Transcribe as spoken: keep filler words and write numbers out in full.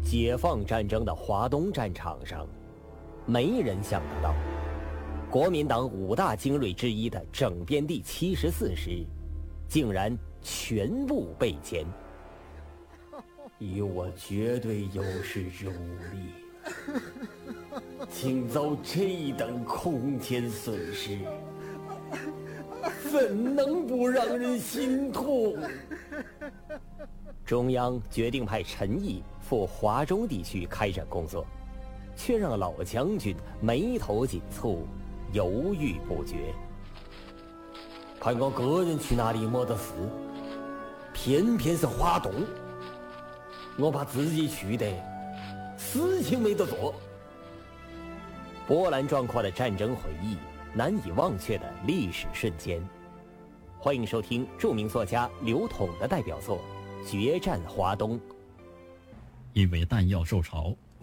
解放战争的华东战场上，没人想得到，国民党五大精锐之一的整编第七十四师，竟然全部被歼。以我绝对优势之武力，竟遭这等空前损失，怎能不让人心痛？中央决定派陈毅赴华中地区开展工作，却让老将军眉头紧蹙，犹豫不决。看我个人去哪里没得事，偏偏是华东，我怕自己去的事情没得做。波澜壮阔的战争回忆，难以忘却的历史瞬间。欢迎收听著名作家刘统的代表作《决战华东》。 因为弹药受潮，